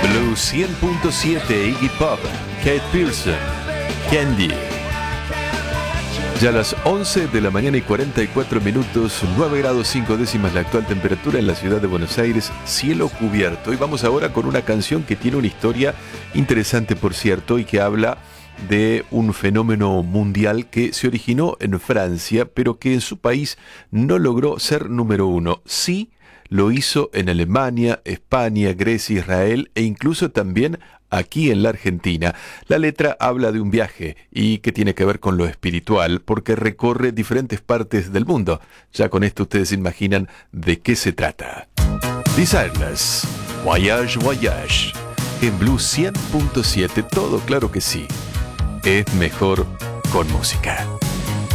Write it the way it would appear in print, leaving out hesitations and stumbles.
Blue 100.7, Iggy Pop, Kate Pearson, Candy. Ya a las 11 de la mañana y 44 minutos, 9 grados 5 décimas la actual temperatura en la ciudad de Buenos Aires, cielo cubierto. Y vamos ahora con una canción que tiene una historia interesante, por cierto, y que habla de un fenómeno mundial que se originó en Francia, pero que en su país no logró ser número uno. Sí, lo hizo en Alemania, España, Grecia, Israel e incluso también aquí en la Argentina. La letra habla de un viaje y que tiene que ver con lo espiritual porque recorre diferentes partes del mundo. Ya con esto ustedes se imaginan de qué se trata. Desireless, Voyage, Voyage. En Blue 100.7, todo claro que sí. Es mejor con música.